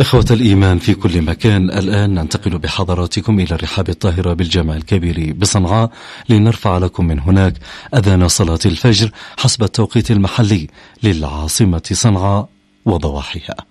إخوة الإيمان في كل مكان، الآن ننتقل بحضراتكم إلى الرحاب الطاهرة بالجامع الكبير بصنعاء لنرفع لكم من هناك أذان صلاة الفجر حسب التوقيت المحلي للعاصمة صنعاء وضواحيها.